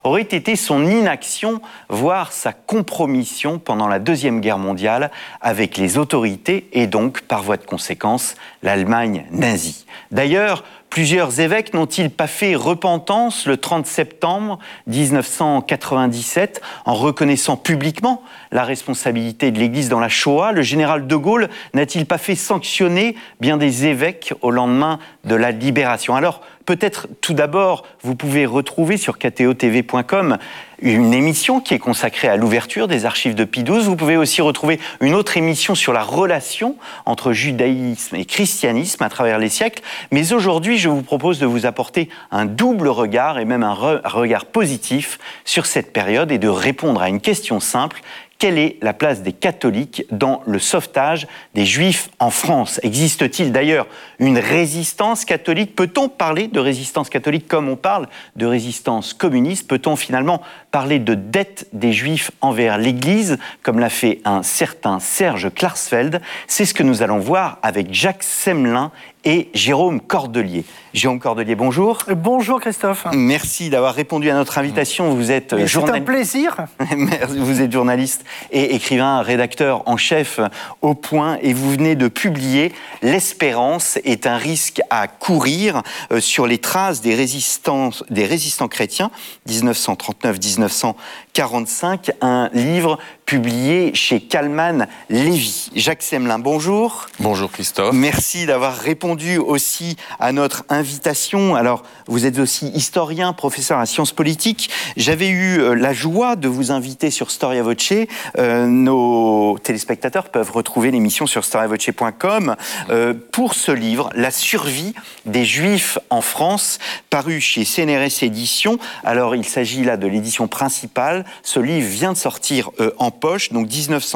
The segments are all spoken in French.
aurait été son inaction, voire sa compromission pendant la Deuxième Guerre mondiale avec les autorités et donc, par voie de conséquence, l'Allemagne nazie. D'ailleurs, plusieurs évêques n'ont-ils pas fait repentance le 30 septembre 1997 en reconnaissant publiquement la responsabilité de l'Église dans la Shoah? Le général de Gaulle n'a-t-il pas fait sanctionner bien des évêques au lendemain de la libération? Alors, peut-être tout d'abord, vous pouvez retrouver sur ktotv.com une émission qui est consacrée à l'ouverture des archives de Pie XII. Vous pouvez aussi retrouver une autre émission sur la relation entre judaïsme et christianisme à travers les siècles. Mais aujourd'hui, je vous propose de vous apporter un double regard et même un regard positif sur cette période et de répondre à une question simple. Quelle est la place des catholiques dans le sauvetage des juifs en France? Existe-t-il d'ailleurs une résistance catholique? Peut-on parler de résistance catholique comme on parle de résistance communiste? Peut-on finalement parler de dette des juifs envers l'Église, comme l'a fait un certain Serge Klarsfeld? C'est ce que nous allons voir avec Jacques Semelin et Jérôme Cordelier. Jérôme Cordelier, bonjour. Bonjour Christophe. Merci d'avoir répondu à notre invitation. Vous êtes journaliste. C'est un plaisir. Vous êtes journaliste et écrivain, rédacteur en chef au Point, et vous venez de publier « L'espérance est un risque à courir » sur les traces des résistants chrétiens 1939-1945, un livre publié chez Calman Lévy. Jacques Semelin, bonjour. Bonjour Christophe. Merci d'avoir répondu aussi à notre invitation. Alors, vous êtes aussi historien, professeur à sciences politiques. J'avais eu la joie de vous inviter sur Storia Voce. Nos téléspectateurs peuvent retrouver l'émission sur storiavoce.com pour ce livre, La survie des Juifs en France, paru chez CNRS Éditions. Alors, il s'agit là de l'édition principale. Ce livre vient de sortir en poche, donc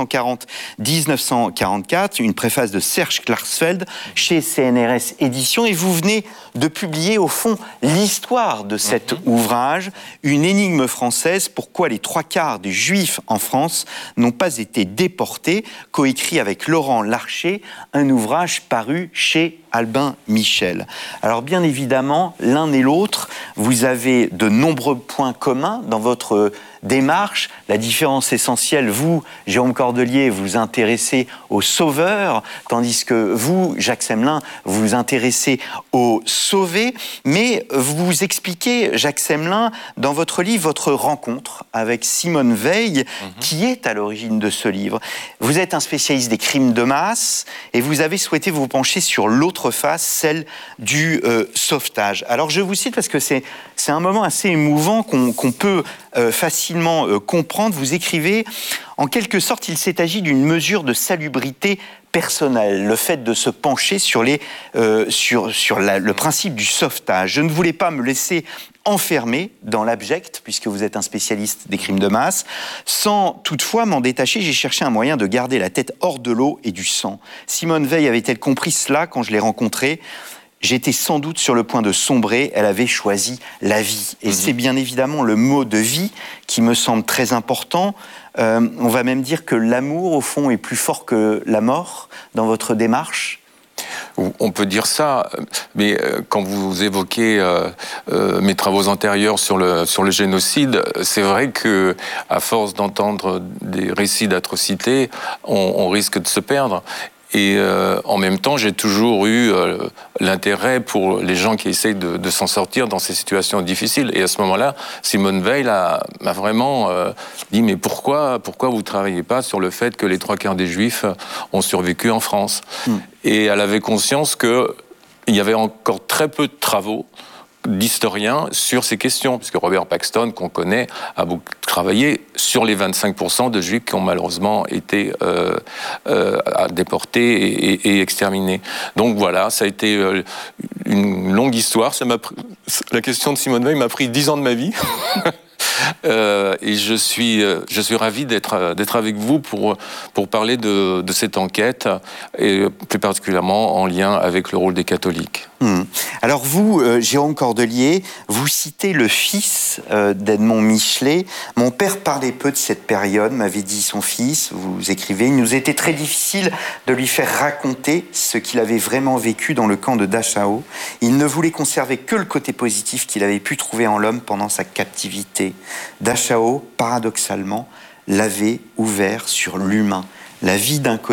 1940-1944, une préface de Serge Klarsfeld chez CNRS Éditions, et vous venez de publier au fond l'histoire de cet ouvrage, une énigme française, pourquoi les 3/4 des Juifs en France n'ont pas été déportés, coécrit avec Laurent Larcher, un ouvrage paru chez Albin Michel. Alors bien évidemment, l'un et l'autre, vous avez de nombreux points communs dans votre démarche. La différence essentielle, vous, Jérôme Cordelier, vous intéressez aux sauveurs, tandis que vous, Jacques Semelin, vous vous intéressez aux sauvés. Mais vous expliquez, Jacques Semelin, dans votre livre, votre rencontre avec Simone Veil, qui est à l'origine de ce livre. Vous êtes un spécialiste des crimes de masse et vous avez souhaité vous pencher sur l'autre face, celle du sauvetage. Alors je vous cite parce que c'est un moment assez émouvant qu'on peut facilement comprendre. Vous écrivez, en quelque sorte, il s'est agi d'une mesure de salubrité personnelle, le fait de se pencher sur le principe du sauvetage. Je ne voulais pas me laisser enfermé dans l'abject, puisque vous êtes un spécialiste des crimes de masse. Sans toutefois m'en détacher, j'ai cherché un moyen de garder la tête hors de l'eau et du sang. Simone Veil avait-elle compris cela quand je l'ai rencontrée? J'étais sans doute sur le point de sombrer, elle avait choisi la vie. Et c'est bien évidemment le mot de vie qui me semble très important. On va même dire que l'amour, au fond, est plus fort que la mort dans votre démarche. On peut dire ça, mais quand vous évoquez mes travaux antérieurs sur le génocide, c'est vrai que à force d'entendre des récits d'atrocités, on risque de se perdre. Et en même temps, j'ai toujours eu l'intérêt pour les gens qui essayent de s'en sortir dans ces situations difficiles. Et à ce moment-là, Simone Veil m'a vraiment dit « Mais pourquoi vous ne travaillez pas sur le fait que les 3/4 des Juifs ont survécu en France ?» Et elle avait conscience qu'il y avait encore très peu de travaux d'historiens sur ces questions, puisque Robert Paxton, qu'on connaît, a beaucoup travaillé sur les 25% de Juifs qui ont malheureusement été déportés et exterminés. Donc voilà, ça a été une longue histoire. La question de Simone Veil m'a pris 10 ans de ma vie. Et je suis ravi d'être avec vous pour parler de cette enquête, et plus particulièrement en lien avec le rôle des catholiques. Alors vous, Jérôme Cordelier, vous citez le fils d'Edmond Michelet. Mon père parlait peu de cette période, m'avait dit son fils, vous écrivez, il nous était très difficile de lui faire raconter ce qu'il avait vraiment vécu dans le camp de Dachau. Il ne voulait conserver que le côté positif qu'il avait pu trouver en l'homme pendant sa captivité. Dachau, paradoxalement, l'avait ouvert sur l'humain. La vie d'un